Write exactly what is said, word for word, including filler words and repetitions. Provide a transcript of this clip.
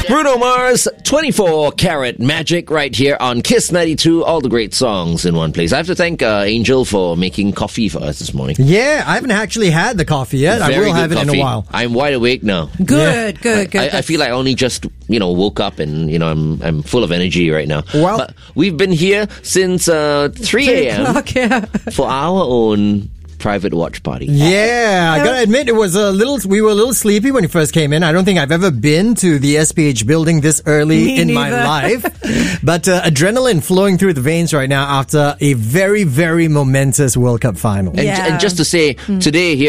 Bruno Mars, twenty-four karat magic right here on Kiss ninety-two. All the great songs in one place. I have to thank uh, Angel for making coffee for us this morning. Yeah, I haven't actually had the coffee yet. Very I will good have it coffee. in a while. I'm wide awake now. Good, good, good. I, I feel like I only just, you know, woke up and, you know, I'm I'm full of energy right now. Well- but we've been here since uh, three a.m. O'clock, yeah. for our own private watch party. Yeah, I gotta admit, it was a little, we were a little sleepy when we first came in. I don't think I've ever been to the S P H building this early Me in neither. my life. But uh, adrenaline flowing through the veins right now after a very, very momentous World Cup final. And, Yeah. and just to say, today here